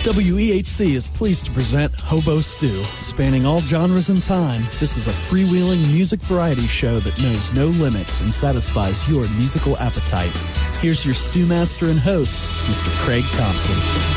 WEHC is pleased to present Hobo Stew. Spanning all genres and time, this is a freewheeling music variety show that knows no limits and satisfies your musical appetite. Here's your stew master and host, Mr. Craig Thompson.